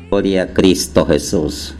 Gloria a Cristo Jesús.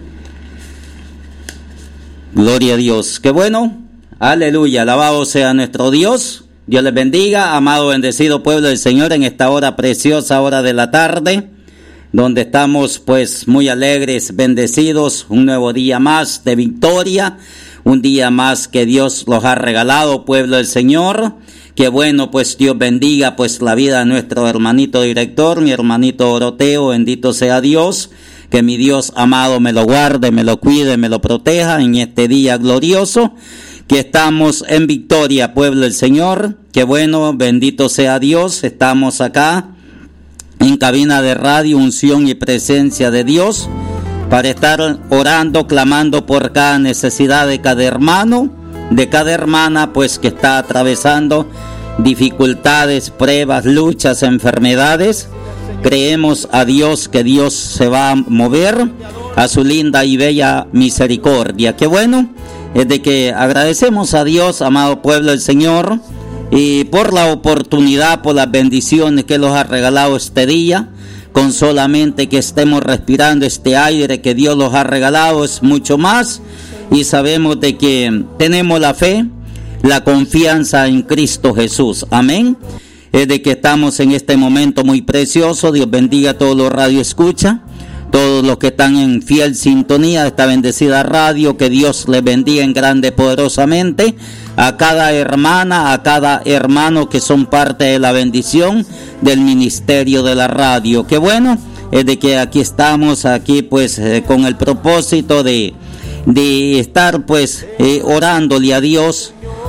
Gloria a Dios. Qué bueno. Aleluya. Alabado sea nuestro Dios. Dios les bendiga, amado bendecido pueblo del Señor, en esta hora preciosa, hora de la tarde, donde estamos pues muy alegres, bendecidos, un nuevo día más de victoria, un día más que Dios los ha regalado, pueblo del Señor. Qué bueno, pues Dios bendiga pues la vida de nuestro hermanito director, mi hermanito Doroteo, bendito sea Dios, que mi Dios amado me lo guarde, me lo cuide, me lo proteja en este día glorioso, que estamos en victoria, pueblo del Señor. Qué bueno, bendito sea Dios, estamos acá en cabina de radio, unción y presencia de Dios, para estar orando, clamando por cada necesidad de cada hermano, de cada hermana, pues que está atravesando dificultades, pruebas, luchas, enfermedades. Creemos a Dios que Dios se va a mover a su linda y bella misericordia. Qué bueno, es de que agradecemos a Dios, amado pueblo del Señor, y por la oportunidad, por las bendiciones que nos ha regalado este día. Con solamente que estemos respirando este aire que Dios nos ha regalado es mucho más, y sabemos de que tenemos la fe, la confianza en Cristo Jesús. Amén. Es de que estamos en este momento muy precioso. Dios bendiga a todos los radioescuchas, todos los que están en fiel sintonía de esta bendecida radio. Que Dios les bendiga en grande, poderosamente, a cada hermana, a cada hermano que son parte de la bendición del ministerio de la radio. Qué bueno, es de que aquí estamos, aquí pues con el propósito de estar pues orándole a Dios,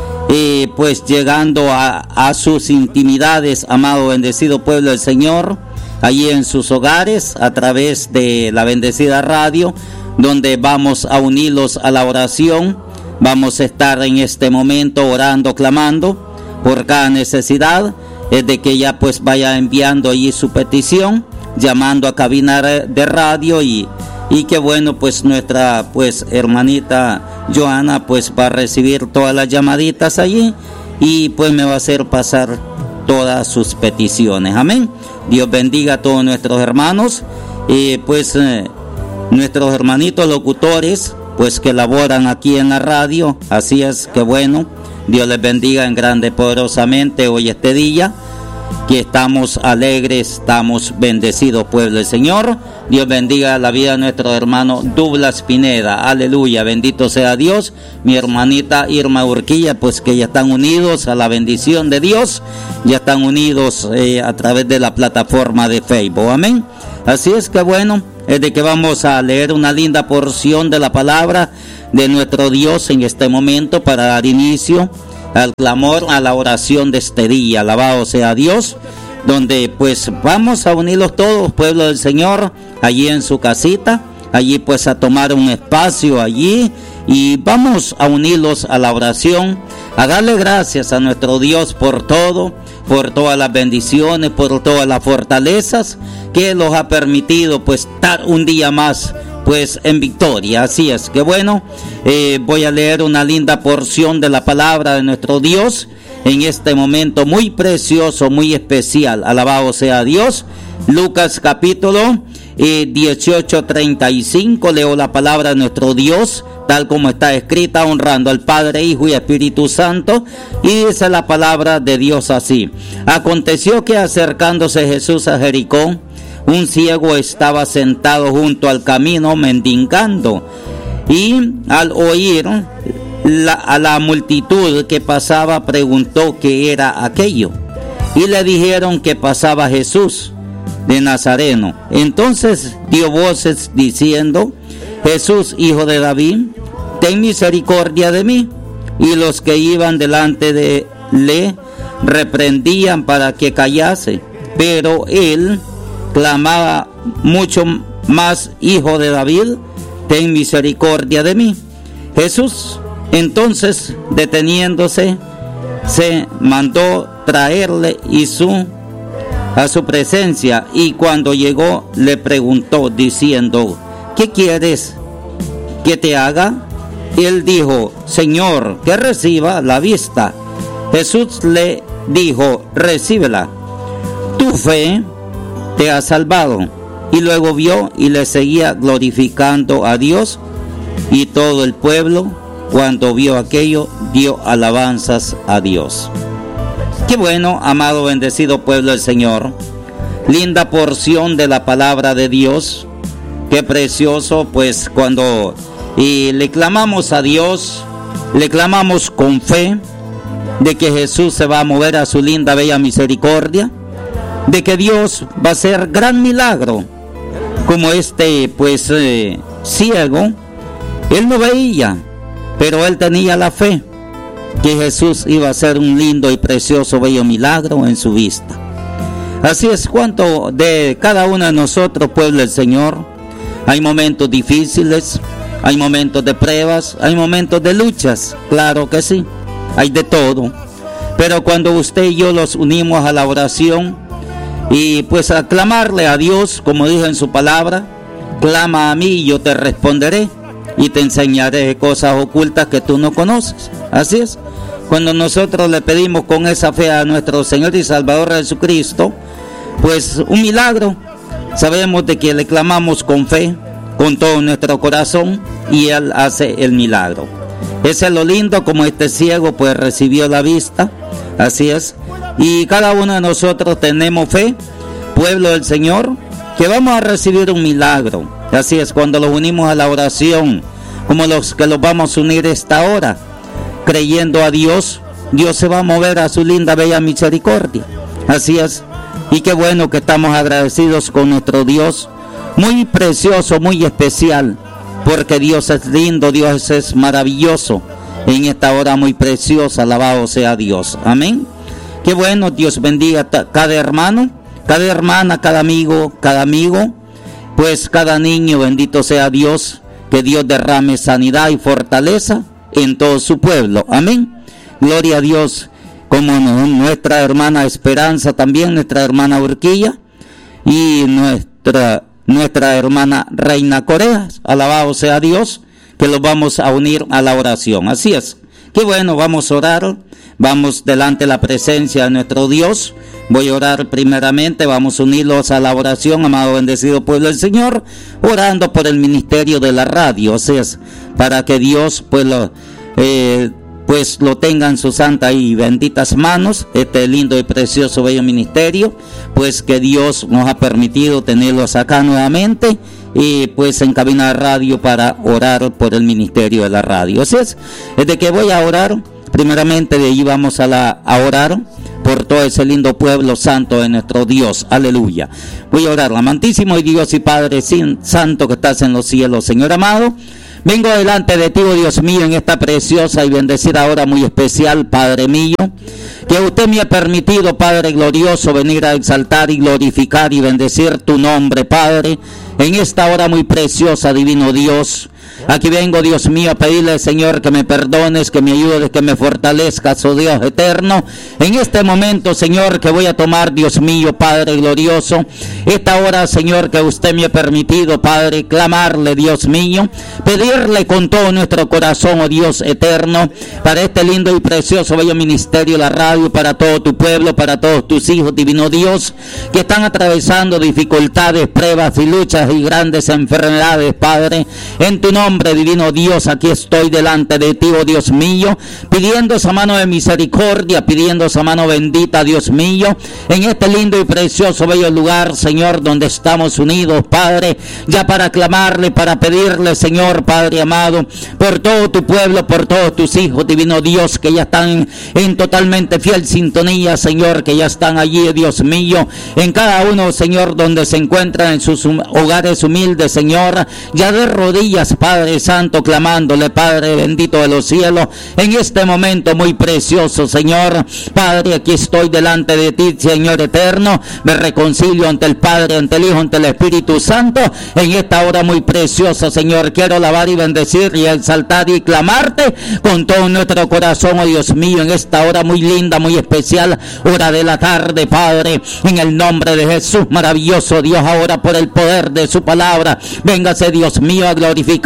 pues llegando a sus intimidades, amado bendecido pueblo del Señor, allí en sus hogares, a través de la bendecida radio, donde vamos a unirlos a la oración. Vamos a estar en este momento orando, clamando por cada necesidad, es de que ya pues vaya enviando allí su petición, llamando a cabina de radio, y qué bueno, pues nuestra pues hermanita Joana pues va a recibir todas las llamaditas allí, y pues me va a hacer pasar todas sus peticiones. Amén. Dios bendiga a todos nuestros hermanos, pues nuestros hermanitos locutores pues que laboran aquí en la radio. Así es, que bueno, Dios les bendiga en grande, poderosamente hoy este día, que estamos alegres, estamos bendecidos, pueblo del Señor. Dios bendiga la vida de nuestro hermano Douglas Pineda, aleluya, bendito sea Dios. Mi hermanita Irma Urquilla, pues que ya están unidos a la bendición de Dios, ya están unidos a través de la plataforma de Facebook, amén. Así es, que bueno, es de que vamos a leer una linda porción de la palabra de nuestro Dios en este momento, para dar inicio al clamor, a la oración de este día. Alabado sea Dios, donde pues vamos a unirlos todos, pueblo del Señor, allí en su casita, allí pues a tomar un espacio allí, y vamos a unirlos a la oración, a darle gracias a nuestro Dios por todo, por todas las bendiciones, por todas las fortalezas que nos ha permitido pues estar un día más pues en victoria. Así es, que bueno, voy a leer una linda porción de la palabra de nuestro Dios en este momento muy precioso, muy especial. Alabado sea Dios. Lucas capítulo 18:35, leo la palabra de nuestro Dios tal como está escrita, honrando al Padre, Hijo y Espíritu Santo, y dice la palabra de Dios así: aconteció que acercándose Jesús a Jericó, un ciego estaba sentado junto al camino mendigando, y al oír a la multitud que pasaba, preguntó qué era aquello, y le dijeron que pasaba Jesús de Nazareno. Entonces dio voces diciendo: Jesús, hijo de David, ten misericordia de mí. Y los que iban delante de él reprendían para que callase, pero él clamaba mucho más: Hijo de David, ten misericordia de mí. Jesús entonces, deteniéndose, se mandó traerle a su presencia, y cuando llegó le preguntó diciendo: ¿qué quieres que te haga? Él dijo: Señor, que reciba la vista. Jesús le dijo: recíbela, tu fe te ha salvado. y luego vio y le seguía glorificando a Dios, y todo el pueblo, cuando vio aquello, dio alabanzas a Dios. Qué bueno, amado bendecido pueblo del Señor, linda porción de la palabra de Dios. Qué precioso, pues cuando le clamamos a Dios, le clamamos con fe de que Jesús se va a mover a su linda, bella misericordia, de que Dios va a hacer gran milagro, como ciego. Él no veía, pero él tenía la fe que Jesús iba a hacer un lindo y precioso, bello milagro en su vista. Así es, cuanto de cada uno de nosotros, pueblo del Señor, hay momentos difíciles, hay momentos de pruebas, hay momentos de luchas, claro que sí, hay de todo. Pero cuando usted y yo los unimos a la oración y pues a clamarle a Dios, como dijo en su palabra, clama a mí y yo te responderé y te enseñaré cosas ocultas que tú no conoces. Así es, cuando nosotros le pedimos con esa fe a nuestro Señor y Salvador Jesucristo, pues un milagro, sabemos de que le clamamos con fe, con todo nuestro corazón, y Él hace el milagro. Ese es lo lindo, como este ciego pues recibió la vista. Así es, y cada uno de nosotros tenemos fe, pueblo del Señor, que vamos a recibir un milagro. Así es, cuando los unimos a la oración, como los que los vamos a unir esta hora, creyendo a Dios, Dios se va a mover a su linda, bella misericordia. Así es, y qué bueno que estamos agradecidos con nuestro Dios, muy precioso, muy especial, porque Dios es lindo, Dios es maravilloso, en esta hora muy preciosa, alabado sea Dios. Amén. Qué bueno, Dios bendiga cada hermano, cada hermana, cada amigo, pues cada niño, bendito sea Dios, que Dios derrame sanidad y fortaleza en todo su pueblo. Amén. Gloria a Dios, como nuestra hermana Esperanza también, nuestra hermana Urquilla y nuestra hermana Reina Coreas. Alabado sea Dios, que los vamos a unir a la oración. Así es. Qué bueno, vamos a orar. Vamos delante de la presencia de nuestro Dios. Voy a orar primeramente, vamos a unirlos a la oración, amado bendecido pueblo del Señor, orando por el ministerio de la radio, o sea, para que Dios pues lo tenga en sus santas y benditas manos, este lindo y precioso bello ministerio, pues que Dios nos ha permitido tenerlos acá nuevamente, y pues en cabina de radio para orar por el ministerio de la radio. Así es de que voy a orar. Primeramente de allí vamos a orar por todo ese lindo pueblo santo de nuestro Dios. Aleluya. Voy a orar. Amantísimo Dios y Padre santo que estás en los cielos, Señor amado, vengo delante de ti, oh Dios mío, en esta preciosa y bendecida hora muy especial, Padre mío, que usted me ha permitido, Padre glorioso, venir a exaltar y glorificar y bendecir tu nombre, Padre, en esta hora muy preciosa, divino Dios. Aquí vengo, Dios mío, a pedirle, Señor, que me perdones, que me ayudes, que me fortalezcas, oh Dios eterno. En este momento, Señor, que voy a tomar, Dios mío, Padre glorioso, esta hora, Señor, que usted me ha permitido, Padre, clamarle, Dios mío, pedirle con todo nuestro corazón, oh Dios eterno, para este lindo y precioso bello ministerio, la radio, para todo tu pueblo, para todos tus hijos, divino Dios, que están atravesando dificultades, pruebas y luchas y grandes enfermedades, Padre, en tu nombre, divino Dios, aquí estoy delante de ti, oh Dios mío, pidiendo esa mano de misericordia, pidiendo esa mano bendita, Dios mío, en este lindo y precioso bello lugar, Señor, donde estamos unidos, Padre, ya para clamarle, para pedirle, Señor, Padre amado, por todo tu pueblo, por todos tus hijos, divino Dios, que ya están en totalmente fiel sintonía, Señor, que ya están allí, Dios mío, en cada uno, Señor, donde se encuentran en sus hogares humildes, Señor, ya de rodillas, Padre Santo, clamándole, Padre bendito de los cielos, en este momento muy precioso, Señor, Padre, aquí estoy delante de ti, Señor eterno, me reconcilio ante el Padre, ante el Hijo, ante el Espíritu Santo, en esta hora muy preciosa, Señor, quiero alabar y bendecir y exaltar y clamarte con todo nuestro corazón, oh Dios mío, en esta hora muy linda, muy especial, hora de la tarde, Padre, en el nombre de Jesús, maravilloso Dios, ahora por el poder de su palabra, véngase, Dios mío, a glorificar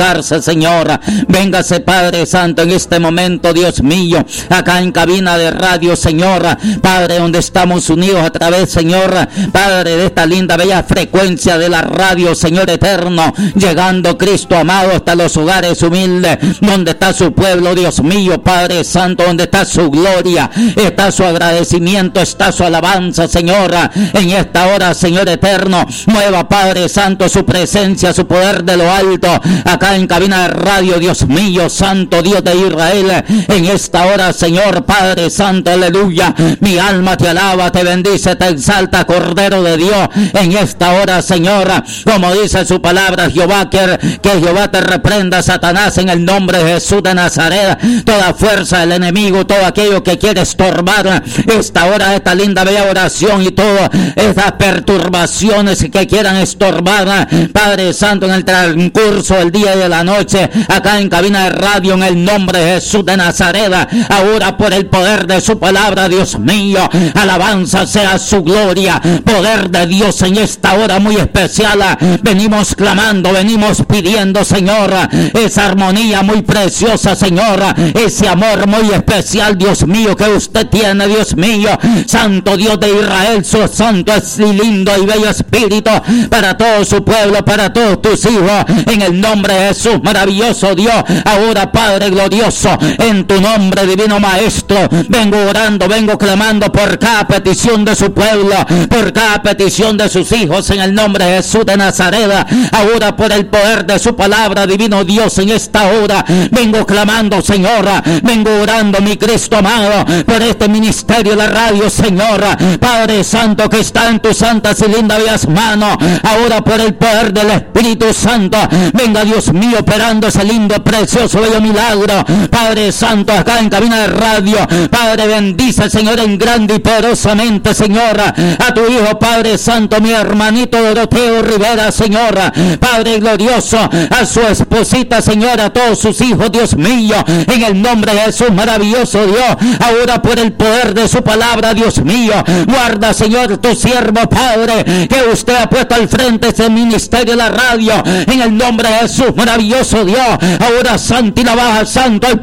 levantarse, Señor. Véngase, Padre Santo, en este momento, Dios mío, acá en cabina de radio, Señor, Padre, donde estamos unidos a través, Señor, Padre, de esta linda, bella frecuencia de la radio, Señor eterno, llegando, Cristo amado, hasta los hogares humildes, donde está su pueblo, Dios mío, Padre Santo, donde está su gloria, está su agradecimiento, está su alabanza, Señor, en esta hora, Señor eterno, mueva, Padre Santo, su presencia, su poder de lo alto, acá en cabina de radio, Dios mío, Santo Dios de Israel, en esta hora, Señor, Padre Santo, aleluya, mi alma te alaba, te bendice, te exalta, Cordero de Dios, en esta hora, Señor, como dice su palabra, Jehová, que Jehová te reprenda, Satanás, en el nombre de Jesús de Nazaret, toda fuerza del enemigo, todo aquello que quiere estorbar esta hora, esta linda bella oración y todas estas perturbaciones que quieran estorbar, Padre Santo, en el transcurso del día y de la noche, acá en cabina de radio, en el nombre de Jesús de Nazaret, ahora por el poder de su palabra, Dios mío, alabanza sea su gloria, poder de Dios en esta hora muy especial, venimos clamando, venimos pidiendo, Señor, esa armonía muy preciosa, Señor, ese amor muy especial, Dios mío, que usted tiene, Dios mío, Santo Dios de Israel, su santo y lindo y bello espíritu, para todo su pueblo, para todos tus hijos, en el nombre de Jesús, maravilloso Dios, ahora Padre glorioso, en tu nombre, divino Maestro, vengo orando, vengo clamando por cada petición de su pueblo, por cada petición de sus hijos, en el nombre de Jesús de Nazaret, ahora por el poder de su palabra, divino Dios, en esta hora, vengo clamando, Señor, vengo orando, mi Cristo amado, por este ministerio, la radio, Señor, Padre Santo, que está en tus santas y lindas manos, ahora por el poder del Espíritu Santo, venga Dios mío, operando ese lindo, precioso, bello milagro, Padre Santo, acá en cabina de radio, Padre, bendice, Señor, en grande y poderosamente, Señor, a tu Hijo, Padre Santo, mi hermanito Doroteo Rivera, Señor, Padre glorioso, a su esposita, Señor, a todos sus hijos, Dios mío, en el nombre de Jesús, maravilloso Dios, ahora por el poder de su palabra, Dios mío, guarda, Señor, tu siervo, Padre, que usted ha puesto al frente ese ministerio de la radio, en el nombre de Jesús, maravilloso Dios, ahora santo y la baja, santo hay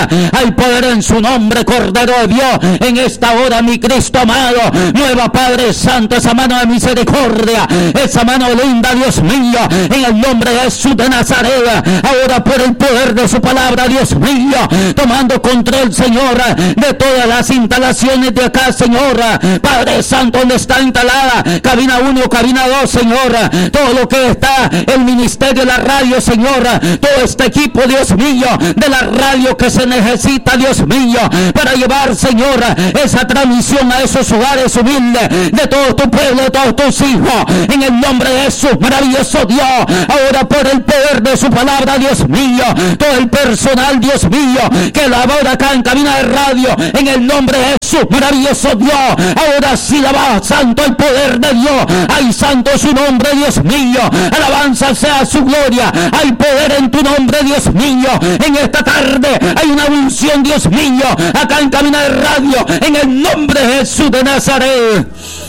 poder en su nombre, Cordero de Dios, en esta hora, mi Cristo amado, nueva, Padre Santo, esa mano de misericordia, esa mano linda, Dios mío, en el nombre de Jesús de Nazaret, ahora por el poder de su palabra, Dios mío, tomando control, Señor, de todas las instalaciones de acá, Señor, Padre Santo, donde está instalada cabina 1, cabina 2, Señor, todo lo que está, el ministerio de la radio, Señor, todo este equipo, Dios mío, de la radio que se necesita, Dios mío, para llevar, Señor, esa transmisión a esos hogares humildes de todo tu pueblo, de todos tus hijos, en el nombre de Jesús, maravilloso Dios, ahora por el poder de su palabra, Dios mío, todo el personal, Dios mío, que labora acá en cabina de radio, en el nombre de Jesús, maravilloso Dios, ahora sí la va, santo el poder de Dios, ay, santo su nombre, Dios mío, alabanza sea su gloria, hay poder en tu nombre, Dios mío, en esta tarde hay una unción, Dios mío, acá en cabina de radio, en el nombre de Jesús de Nazaret.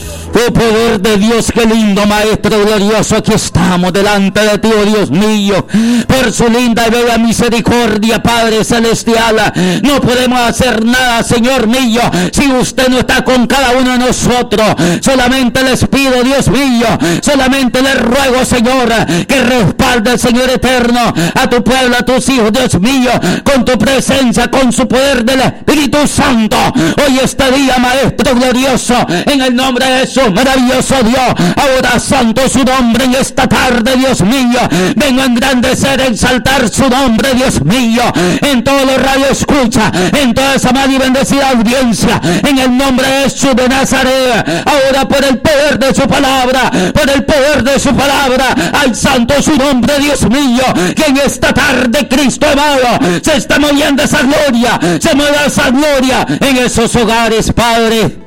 Oh poder de Dios, qué lindo Maestro glorioso, aquí estamos delante de ti, oh Dios mío, por su linda y bella misericordia, Padre celestial, no podemos hacer nada, Señor mío, si usted no está con cada uno de nosotros. Solamente les pido, Dios mío, solamente les ruego, Señor, que respalde, Señor eterno, a tu pueblo, a tus hijos, Dios mío, con tu presencia, con su poder del Espíritu Santo, hoy este día, Maestro glorioso, en el nombre de Jesús, maravilloso Dios, ahora santo su nombre en esta tarde, Dios mío, vengo a engrandecer, a exaltar su nombre, Dios mío, en todos los radios escucha, en toda esa amada y bendecida audiencia, en el nombre de Jesús de Nazaret, ahora por el poder de su palabra, por el poder de su palabra, al santo su nombre, Dios mío, que en esta tarde, Cristo amado, se está moviendo esa gloria, se mueve esa gloria en esos hogares, Padre.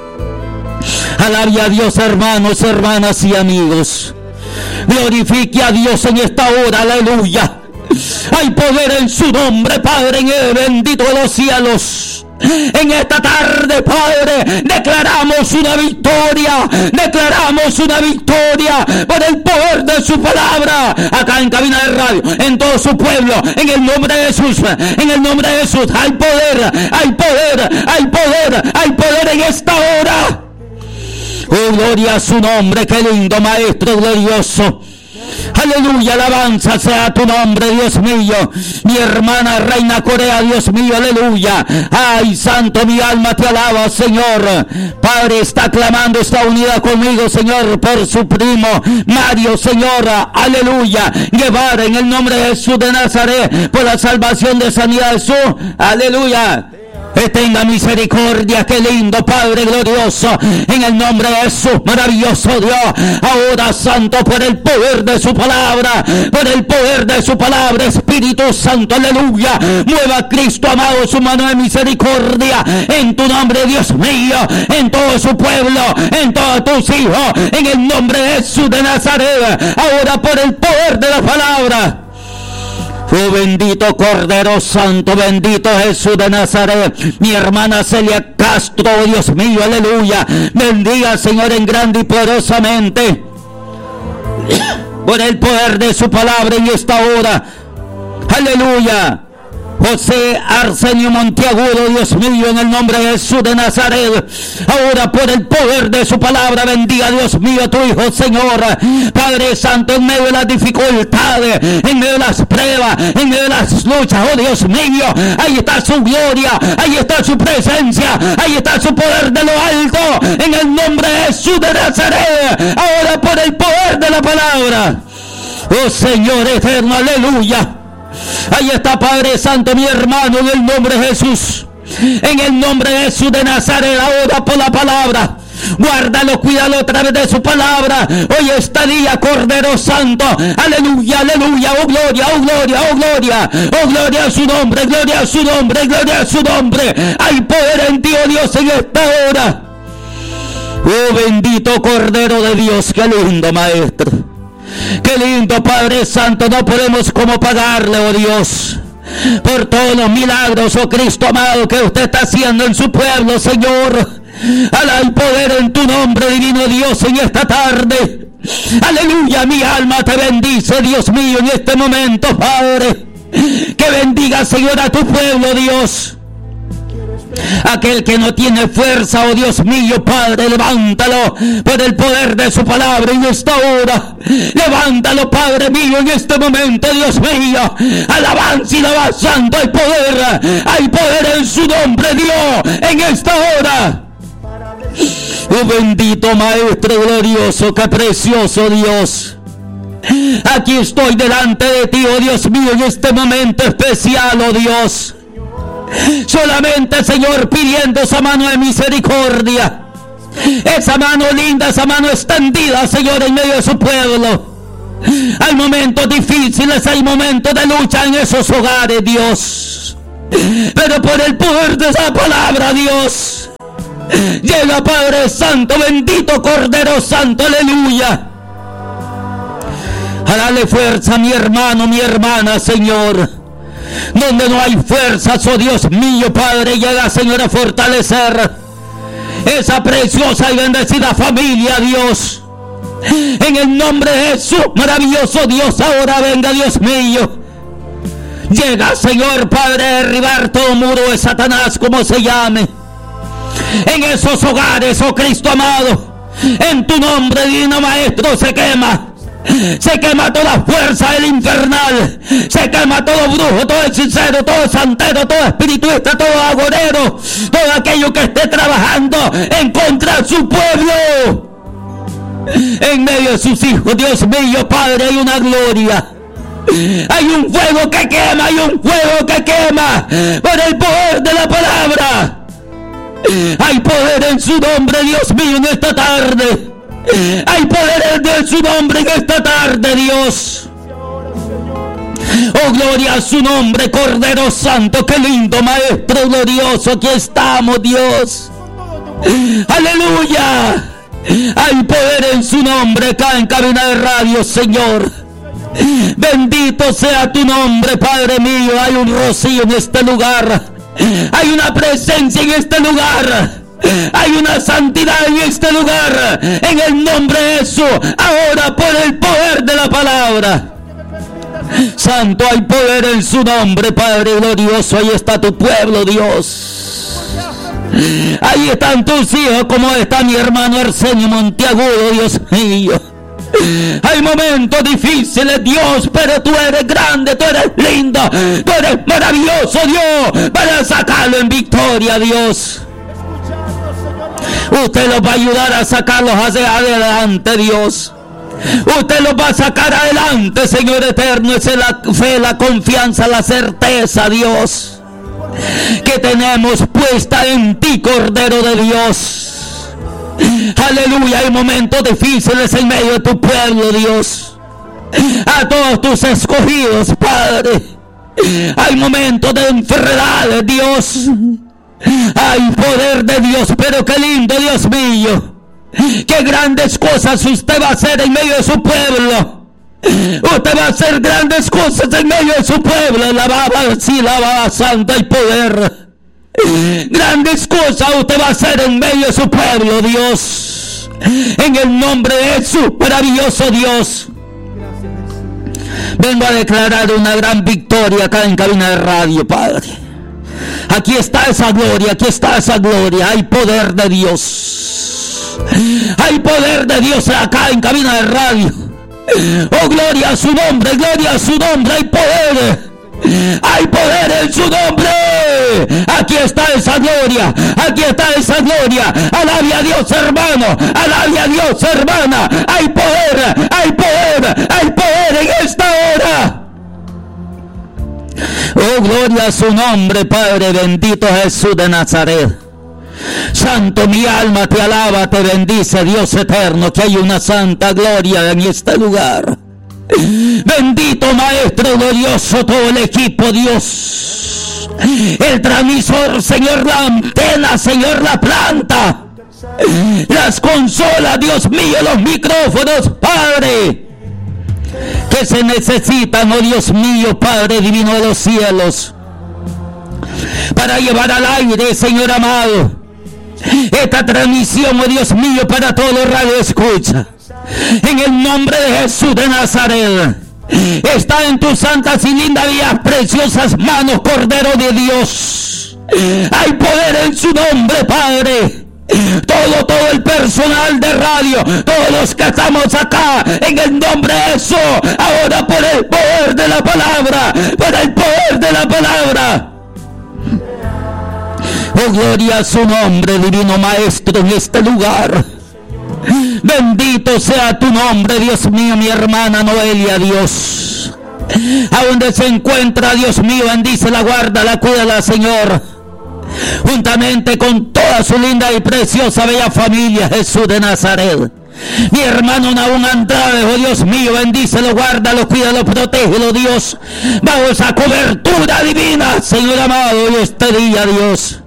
Alabe a Dios, hermanos, hermanas y amigos. Glorifique a Dios en esta hora, aleluya. Hay poder en su nombre, Padre, en el bendito de los cielos. En esta tarde, Padre, declaramos una victoria por el poder de su palabra, acá en cabina de radio, en todo su pueblo, en el nombre de Jesús, en el nombre de Jesús. Hay poder, hay poder, hay poder, hay poder en esta hora. Oh, gloria a su nombre, qué lindo Maestro glorioso. Aleluya, alabanza sea tu nombre, Dios mío. Mi hermana Reina Corea, Dios mío, aleluya. Ay, santo, mi alma te alaba, Señor. Padre, está clamando, está unida conmigo, Señor, por su primo Mario, Señora, aleluya. Guevara, en el nombre de Jesús de Nazaret, por la salvación de sanidad de Jesús, aleluya. Que tenga misericordia, qué lindo Padre glorioso, en el nombre de Jesús, maravilloso Dios. Ahora, Santo, por el poder de su palabra, por el poder de su palabra, Espíritu Santo, aleluya, mueva Cristo amado su mano de misericordia en tu nombre, Dios mío, en todo su pueblo, en todos tus hijos, en el nombre de Jesús de Nazaret. Ahora, por el poder de la palabra. Oh, bendito Cordero Santo, bendito Jesús de Nazaret. Mi hermana Celia Castro, oh Dios mío, aleluya. Bendiga, Señor, en grande y poderosamente por el poder de su palabra en esta hora. Aleluya. José Arsenio Monteagudo, Dios mío, en el nombre de Jesús de Nazaret, ahora por el poder de su palabra, bendiga, Dios mío, a tu Hijo, Señor. Padre Santo, en medio de las dificultades, en medio de las pruebas, en medio de las luchas, oh Dios mío, ahí está su gloria, ahí está su presencia, ahí está su poder de lo alto, en el nombre de Jesús de Nazaret, ahora por el poder de la palabra. Oh Señor eterno, aleluya. Ahí está, Padre Santo, mi hermano, en el nombre de Jesús, en el nombre de Jesús de Nazaret, ahora por la palabra. Guárdalo, cuídalo a través de su palabra. Hoy está día, Cordero Santo, aleluya, aleluya, oh gloria, oh gloria, oh gloria, oh gloria a su nombre, gloria a su nombre, gloria a su nombre. Hay poder en ti, oh Dios, en esta hora. Oh bendito Cordero de Dios, qué lindo Maestro. Qué lindo Padre Santo, no podemos como pagarle, oh Dios, por todos los milagros, oh Cristo amado, que usted está haciendo en su pueblo, Señor. Hay poder en tu nombre, divino Dios, en esta tarde. Aleluya, mi alma te bendice, Dios mío, en este momento, Padre. Que bendiga, Señor, a tu pueblo, Dios. Aquel que no tiene fuerza, oh Dios mío, Padre, levántalo por el poder de su palabra en esta hora. Levántalo, Padre mío, en este momento, Dios mío. Alabanza y alabazando, hay poder en su nombre, Dios, en esta hora. Oh bendito Maestro glorioso, qué precioso Dios. Aquí estoy delante de ti, oh Dios mío, en este momento especial, oh Dios. Solamente, Señor, pidiendo esa mano de misericordia, esa mano linda, esa mano extendida, Señor, en medio de su pueblo. Hay momentos difíciles, hay momentos de lucha en esos hogares, Dios, pero por el poder de esa palabra, Dios, llega, Padre Santo, bendito Cordero Santo, aleluya. A darle fuerza a mi hermano, mi hermana, Señor. Donde no hay fuerzas, oh Dios mío, Padre, llega, Señor, a fortalecer esa preciosa y bendecida familia, Dios. En el nombre de Jesús, maravilloso Dios, ahora venga, Dios mío. Llega, Señor, Padre, a derribar todo muro de Satanás, como se llame. En esos hogares, oh Cristo amado, en tu nombre, divino Maestro, se quema. Se quema toda fuerza del infernal. Se quema todo brujo, todo hechicero, todo santero, todo espirituista, todo agorero, todo aquello que esté trabajando en contra de su pueblo. En medio de sus hijos, Dios mío, Padre, hay una gloria. Hay un fuego que quema, hay un fuego que quema por el poder de la palabra. Hay poder en su nombre, Dios mío, en esta tarde. Hay poder en su nombre en esta tarde, Dios. Oh, gloria a su nombre, Cordero Santo. Qué lindo Maestro glorioso. Aquí estamos, Dios. Aleluya. Hay poder en su nombre acá en cabina de radio, Señor. Bendito sea tu nombre, Padre mío. Hay un rocío en este lugar. Hay una presencia en este lugar. Hay una santidad en este lugar. En el nombre de Jesús. Ahora por el poder de la palabra. Santo, hay poder en su nombre, Padre glorioso. Ahí está tu pueblo, Dios. Ahí están tus hijos, como está mi hermano Arsenio Monteagudo, Dios mío. Hay momentos difíciles, Dios, pero tú eres grande, tú eres lindo, tú eres maravilloso, Dios, para sacarlo en victoria, Dios. Usted los va a ayudar a sacarlos hacia adelante, Dios. Usted los va a sacar adelante, Señor eterno. Esa es la fe, la confianza, la certeza, Dios, que tenemos puesta en ti, Cordero de Dios. Aleluya. Hay momentos difíciles en medio de tu pueblo, Dios. A todos tus escogidos, Padre. Hay momentos de enfermedades, Dios. Hay poder de Dios, pero qué lindo, Dios mío. Qué grandes cosas usted va a hacer en medio de su pueblo. Usted va a hacer grandes cosas en medio de su pueblo. La baba santa y poder. Grandes cosas usted va a hacer en medio de su pueblo, Dios. En el nombre de Jesús, maravilloso Dios. Vengo a declarar una gran victoria acá en cabina de radio, Padre. Aquí está esa gloria, aquí está esa gloria. Hay poder de Dios. Hay poder de Dios acá en cabina de radio. Oh, gloria a su nombre, gloria a su nombre. Hay poder. Hay poder en su nombre. Aquí está esa gloria. Aquí está esa gloria. Alabe a Dios, hermano. Alabe a Dios, hermana. Hay poder. Hay poder. Hay poder en esta hora. Oh, gloria a su nombre, Padre. Bendito Jesús de Nazaret. Santo, mi alma te alaba, te bendice, Dios eterno, que hay una santa gloria en este lugar. Bendito Maestro glorioso, todo el equipo, Dios. El transmisor, Señor, la antena, Señor, la planta. Las consolas, Dios mío, los micrófonos, Padre. Que se necesitan, oh Dios mío, Padre divino de los cielos. Para llevar al aire, Señor amado, esta transmisión, oh Dios mío, para todos los radioescuchas. En el nombre de Jesús de Nazaret. Está en tus santas y lindas y preciosas manos, Cordero de Dios. Hay poder en su nombre, Padre. Todo el personal de radio, todos los que estamos acá, en el nombre de Jesús, ahora por el poder de la palabra, por el poder de la palabra. Oh, gloria a su nombre, divino Maestro, en este lugar. Bendito sea tu nombre, Dios mío, mi hermana Noelia, Dios. A donde se encuentra, Dios mío, bendícela, guárdala, cuídala, Señor. Juntamente con toda su linda y preciosa bella familia, Jesús de Nazaret. Mi hermano Nahum Andrade, oh Dios mío, bendícelo, guárdalo, cuídalo, protégelo, Dios. Bajo esa cobertura divina, Señor amado, y este día, Dios.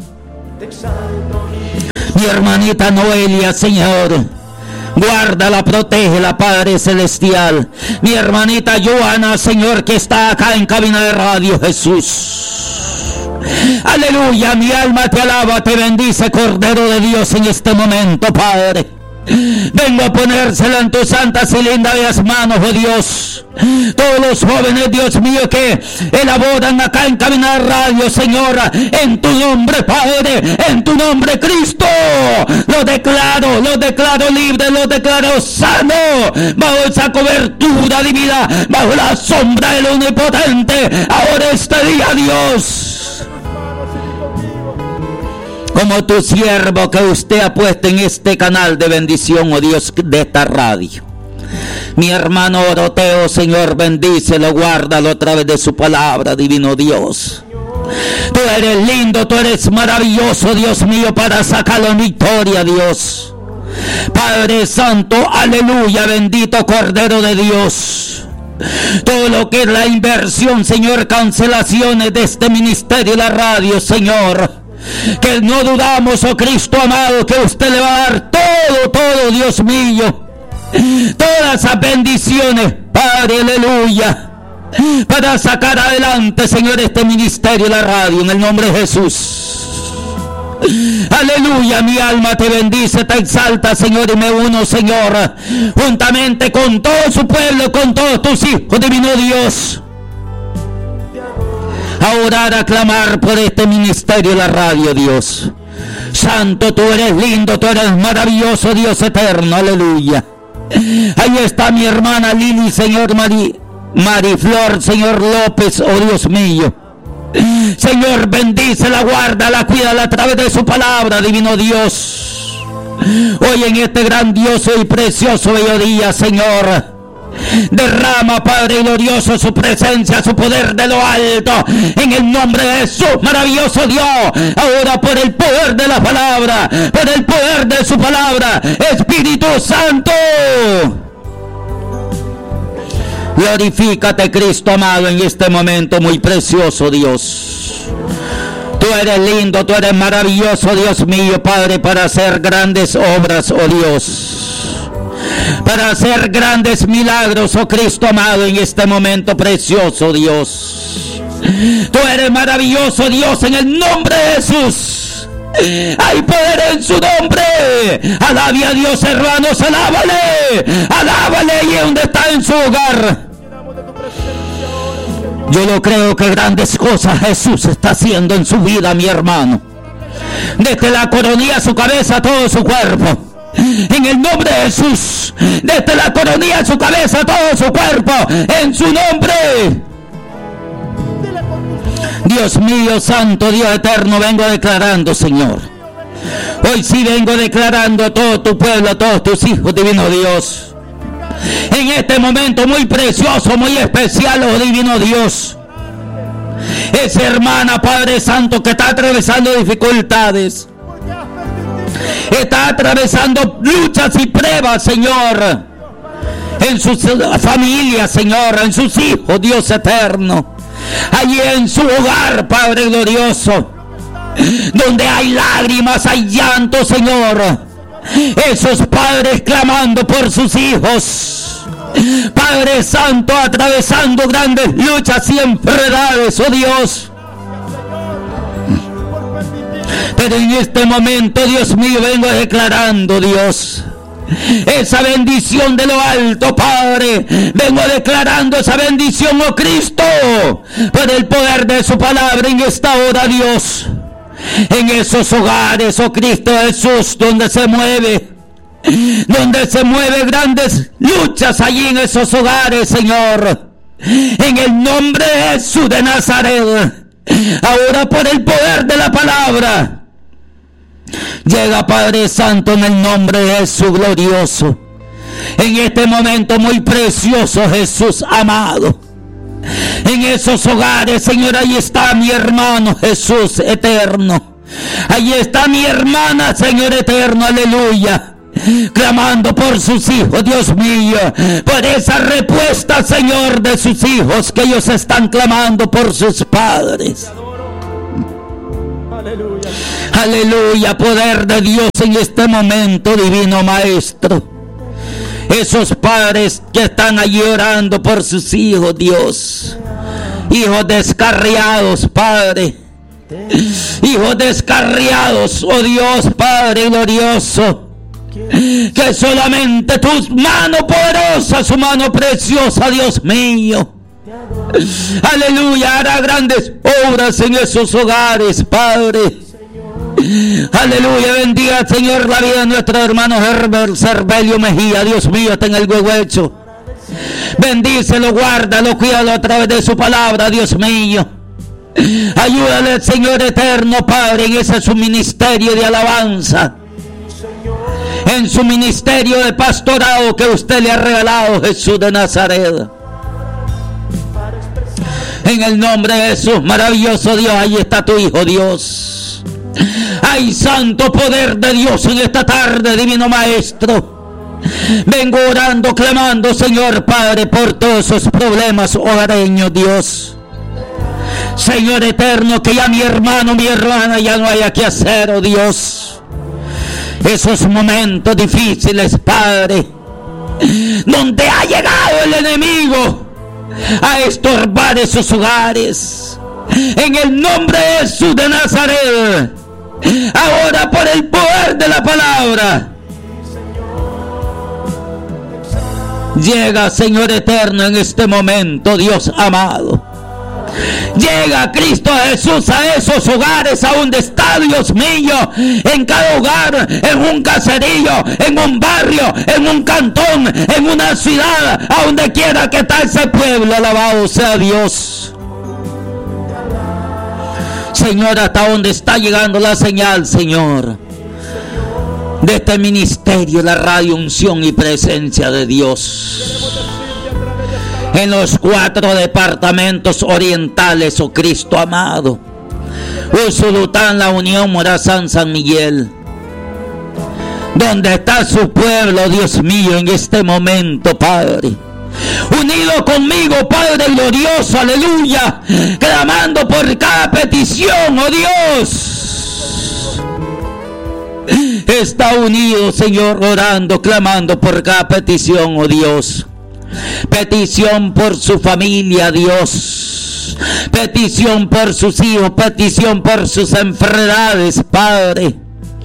Mi hermanita Noelia, Señor, guárdala, protégela, Padre celestial. Mi hermanita Joana, Señor, que está acá en cabina de radio, Jesús. Aleluya, mi alma te alaba, te bendice, Cordero de Dios, en este momento, Padre. Vengo a ponérsela en tus santas y lindas manos, oh Dios. Todos los jóvenes, Dios mío, que elaboran acá en cabina de radio, Señor, en tu nombre, Padre, en tu nombre, Cristo, los declaro libres, los declaro sanos, bajo esa cobertura divina, bajo la sombra del Omnipotente. Ahora este día, Dios, como tu siervo que usted ha puesto en este canal de bendición, oh Dios, de esta radio. Mi hermano Oroteo, Señor, bendícelo, guárdalo a través de su palabra, divino Dios. Tú eres lindo, tú eres maravilloso, Dios mío, para sacarlo en victoria, Dios. Padre Santo, aleluya, bendito Cordero de Dios. Todo lo que es la inversión, Señor, cancelaciones de este ministerio y la radio, Señor, que no dudamos, oh Cristo amado, que usted le va a dar todo, Dios mío, todas esas bendiciones, Padre, aleluya, para sacar adelante, Señor, este ministerio y la radio, en el nombre de Jesús. Aleluya, mi alma te bendice, te exalta, Señor, y me uno, Señor, juntamente con todo su pueblo, con todos tus hijos, divino Dios, a orar, a clamar por este ministerio, la radio, Dios. Santo, tú eres lindo, tú eres maravilloso, Dios eterno, aleluya. Ahí está mi hermana Lili, Señor, Mariflor, Señor López, oh Dios mío. Señor, bendícela, guárdala, cuídala a través de su palabra, divino Dios. Hoy en este grandioso y precioso bello día, Señor, derrama, Padre glorioso, su presencia, su poder de lo alto, en el nombre de Jesús, maravilloso Dios. Ahora por el poder de la palabra, por el poder de su palabra, Espíritu Santo, glorifícate, Cristo amado, en este momento muy precioso, Dios. Tú eres lindo, tú eres maravilloso, Dios mío, Padre, para hacer grandes obras, oh Dios, para hacer grandes milagros, oh Cristo amado, en este momento precioso, Dios. Tú eres maravilloso, Dios, en el nombre de Jesús. Hay poder en su nombre. Alabe a Dios, hermanos, alábale, alábale ahí donde está en su hogar. Yo lo creo que grandes cosas Jesús está haciendo en su vida, mi hermano. Desde la coronilla a su cabeza a todo su cuerpo. En el nombre de Jesús, desde la coronilla a su cabeza a todo su cuerpo, en su nombre. Dios mío, santo, Dios eterno, vengo declarando, Señor. Hoy sí vengo declarando a todo tu pueblo, a todos tus hijos, divino Dios. En este momento muy precioso, muy especial, oh divino Dios. Esa hermana, Padre Santo, que está atravesando dificultades, está atravesando luchas y pruebas, Señor, en su familia, Señor, en sus hijos, Dios eterno. Allí en su hogar, Padre glorioso, donde hay lágrimas, hay llanto, Señor. Esos padres clamando por sus hijos, Padre Santo, atravesando grandes luchas y enfermedades, oh Dios. Pero en este momento, Dios mío, vengo declarando, Dios, esa bendición de lo alto, Padre. Vengo declarando esa bendición, oh Cristo, por el poder de su palabra en esta hora, Dios. En esos hogares, oh Cristo Jesús, donde se mueve grandes luchas allí en esos hogares, Señor. En el nombre de Jesús de Nazaret, ahora por el poder de la palabra, llega, Padre Santo, en el nombre de Jesús glorioso. En este momento muy precioso, Jesús amado. En esos hogares, Señor, ahí está mi hermano Jesús eterno. Ahí está mi hermana, Señor eterno, aleluya, clamando por sus hijos, Dios mío, por esa respuesta, Señor, de sus hijos, que ellos están clamando por sus padres. Aleluya. Aleluya, poder de Dios en este momento, divino Maestro. Esos padres que están allí orando por sus hijos, Dios. Hijos descarriados, Padre. Hijos descarriados, oh Dios, Padre glorioso. Que solamente tu mano poderosa, su mano preciosa, Dios mío, aleluya, hará grandes obras en esos hogares, Padre. Aleluya, bendiga, Señor, la vida de nuestro hermano Herbert Cervelio Mejía, Dios mío, está en el huehuecho. Bendícelo, guárdalo, cuídalo a través de su palabra, Dios mío. Ayúdale, Señor eterno, Padre, en ese su ministerio de alabanza, en su ministerio de pastorado que usted le ha regalado, Jesús de Nazaret. En el nombre de Jesús, maravilloso Dios, ahí está tu Hijo, Dios. Hay santo poder de Dios en esta tarde, divino Maestro. Vengo orando, clamando, Señor Padre, por todos esos problemas hogareños, Dios. Señor eterno, que ya mi hermano, mi hermana ya no haya que hacer, oh Dios. Esos momentos difíciles, Padre, donde ha llegado el enemigo a estorbar esos hogares. En el nombre de Jesús de Nazaret, ahora por el poder de la palabra. Llega, Señor eterno, en este momento, Dios amado. Llega Cristo Jesús a esos hogares, a donde está, Dios mío, en cada hogar, en un caserío, en un barrio, en un cantón, en una ciudad, a donde quiera que está ese pueblo. Alabado sea Dios. Señor, hasta donde está llegando la señal, Señor, de este ministerio, la radio Unción y Presencia de Dios, en los 4 departamentos orientales, oh Cristo amado, Usulután, La Unión, Morazán, San Miguel, donde está su pueblo, Dios mío, en este momento, Padre, unido conmigo, Padre glorioso, aleluya, clamando por cada petición, oh Dios. Está unido, Señor, orando, clamando por cada petición, oh Dios. Petición por su familia, Dios. Petición por sus hijos, petición por sus enfermedades, Padre,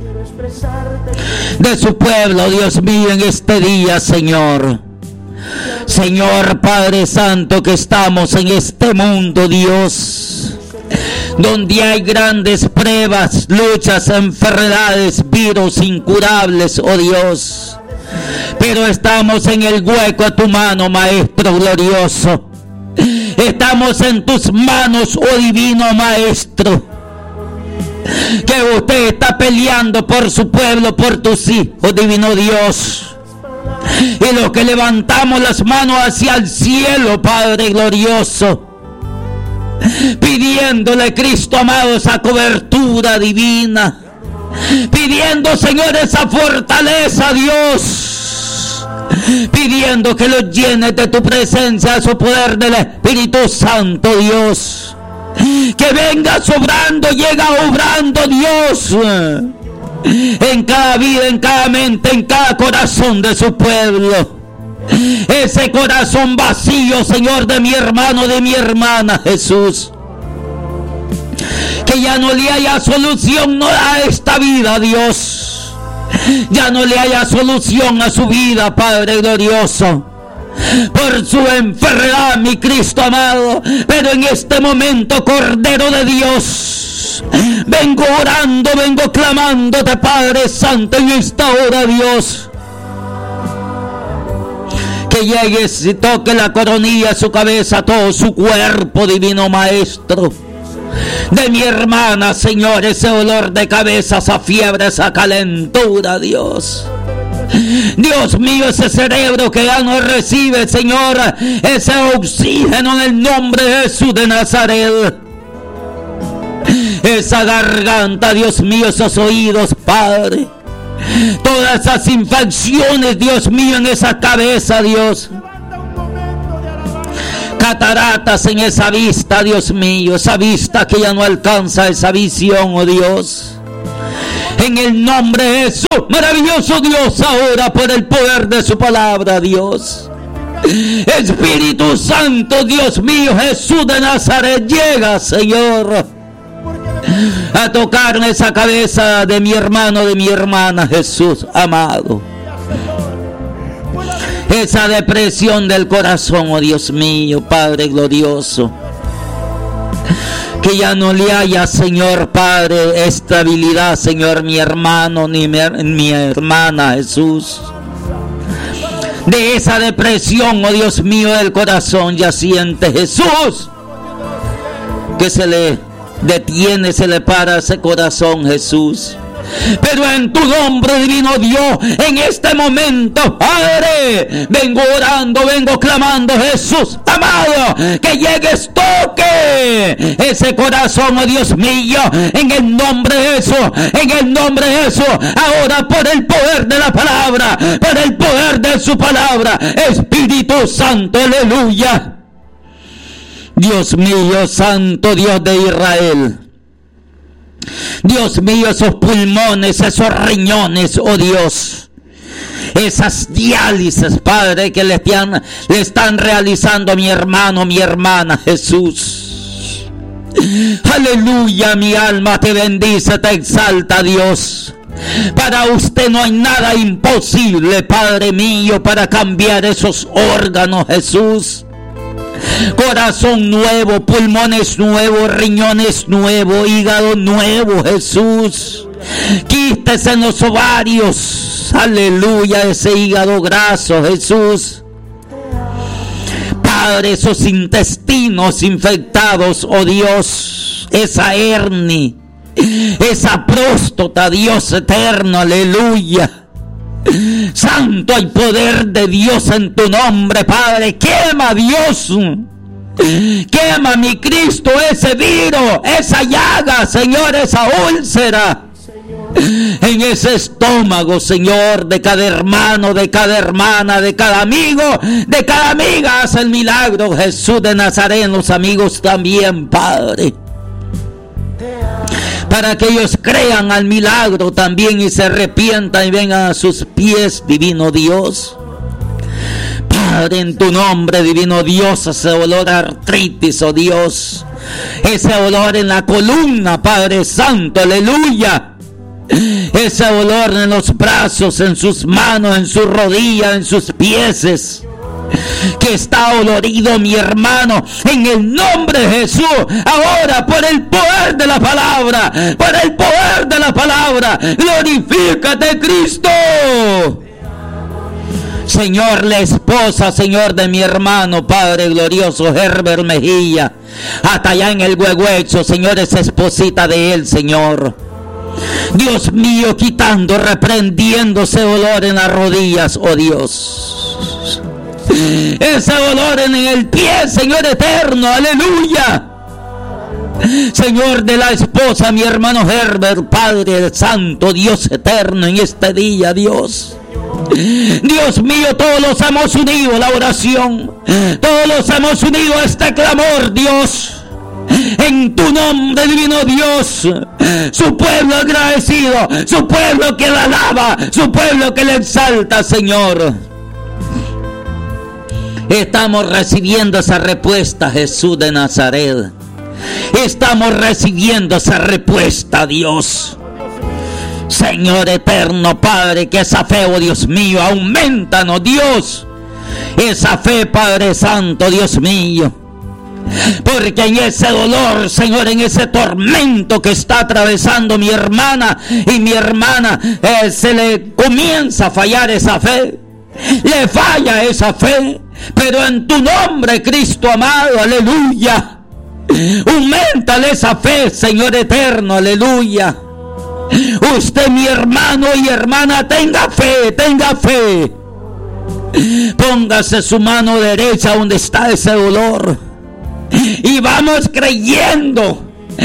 de su pueblo, Dios mío, en este día, Señor. Señor Padre Santo, que estamos en este mundo, Dios, donde hay grandes pruebas, luchas, enfermedades, virus incurables, oh Dios. Pero estamos en el hueco a tu mano, Maestro glorioso. Estamos en tus manos, oh divino Maestro. Que usted está peleando por su pueblo, por tus hijos, divino Dios. Y los que levantamos las manos hacia el cielo, Padre glorioso, pidiéndole, Cristo amado, esa cobertura divina, pidiendo, Señor, esa fortaleza, Dios, pidiendo que los llenes de tu presencia, su poder del Espíritu Santo, Dios, que venga sobrando, llega obrando, Dios, en cada vida, en cada mente, en cada corazón de su pueblo. Ese corazón vacío, Señor, de mi hermano, de mi hermana, Jesús, que ya no le haya solución a esta vida, Dios. Ya no le haya solución a su vida, Padre glorioso, por su enfermedad, mi Cristo amado. Pero en este momento, Cordero de Dios, vengo orando, vengo clamándote, Padre Santo, en esta hora, Dios, que llegues y toque la coronilla, su cabeza, todo su cuerpo, divino Maestro, de mi hermana, Señor, ese dolor de cabeza, esa fiebre, esa calentura, Dios. Dios mío, ese cerebro que ya no recibe, Señor, ese oxígeno, en el nombre de Jesús de Nazaret. Esa garganta, Dios mío, esos oídos, Padre, todas esas infecciones, Dios mío, en esa cabeza, Dios. Cataratas en esa vista, Dios mío, esa vista que ya no alcanza esa visión, oh Dios. En el nombre de Jesús, maravilloso Dios, ahora por el poder de su palabra, Dios. Espíritu Santo, Dios mío, Jesús de Nazaret, llega, Señor, a tocar en esa cabeza de mi hermano, de mi hermana, Jesús amado. Esa depresión del corazón, oh Dios mío, Padre glorioso, que ya no le haya, Señor Padre, estabilidad, Señor, mi hermano ni mi hermana, Jesús. De esa depresión, oh Dios mío, del corazón, ya siente, Jesús, que se le detiene, se le para ese corazón, Jesús. Pero en tu nombre, divino Dios, en este momento, Padre, vengo orando, vengo clamando, Jesús amado, que llegues, toque ese corazón, oh Dios mío, en el nombre de Jesús, en el nombre de Jesús. Ahora, por el poder de la palabra, por el poder de su palabra, Espíritu Santo, aleluya. Dios mío, Santo Dios de Israel, Dios mío, esos pulmones, esos riñones, oh Dios, esas diálisis, Padre, que le están realizando a mi hermano, mi hermana, Jesús. Aleluya, mi alma te bendice, te exalta, Dios. Para usted no hay nada imposible, Padre mío, para cambiar esos órganos, Jesús. Corazón nuevo, pulmones nuevos, riñones nuevos, hígado nuevo, Jesús. Quistes en los ovarios, aleluya, ese hígado graso, Jesús. Padre, esos intestinos infectados, oh Dios, esa hernia, esa próstata, Dios eterno, aleluya. Santo, hay poder de Dios en tu nombre, Padre. Quema, Dios. Quema, mi Cristo, ese virus, esa llaga, Señor, esa úlcera en ese estómago, Señor, de cada hermano, de cada hermana, de cada amigo, de cada amiga. Haz el milagro, Jesús de Nazaret, los amigos también, Padre, para que ellos crean al milagro también y se arrepientan y vengan a sus pies, divino Dios. Padre, en tu nombre, divino Dios, ese olor a artritis, oh Dios, ese olor en la columna, Padre Santo, aleluya. Ese olor en los brazos, en sus manos, en sus rodillas, en sus pies, que está olorido, mi hermano, en el nombre de Jesús. Ahora, por el poder de la palabra, por el poder de la palabra, glorifícate, Cristo. Señor, la esposa, Señor, de mi hermano, Padre glorioso, Herbert Mejía, hasta allá en el Huehuecho, Señor, esa esposita de él, Señor. Dios mío, quitando, reprendiendo ese olor en las rodillas, oh Dios. Ese olor en el pie, Señor eterno, aleluya. Señor, de la esposa, mi hermano Herbert, Padre Santo, Dios eterno, en este día, Dios. Dios mío, todos los hemos unido a la oración, todos los hemos unido a este clamor, Dios. En tu nombre, divino Dios, su pueblo agradecido, su pueblo que la alaba, su pueblo que le exalta, Señor. Estamos recibiendo esa respuesta, Jesús de Nazaret. Estamos recibiendo esa respuesta, Dios. Señor eterno, Padre, que esa fe, oh Dios mío, aumentanos, Dios. Esa fe, Padre Santo, Dios mío. Porque en ese dolor, Señor, en ese tormento que está atravesando mi hermana, y mi hermana se le comienza a fallar esa fe, le falla esa fe, pero en tu nombre, Cristo amado, aleluya, auméntale esa fe, Señor eterno, aleluya. Usted, mi hermano y hermana, tenga fe, tenga fe. Póngase su mano derecha donde está ese dolor y vamos creyendo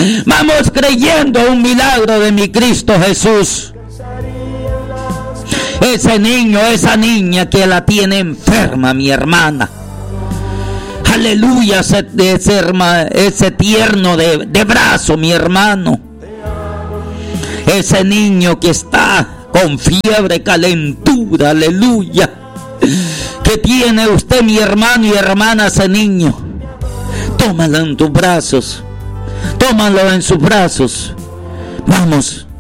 un milagro de mi Cristo Jesús. Ese niño, esa niña que la tiene enferma, mi hermana, aleluya, ese tierno de brazo, mi hermano, ese niño que está con fiebre, calentura, aleluya, que tiene usted, mi hermano y hermana, ese niño, tómalo en tus brazos, tómalo en sus brazos. Vamos,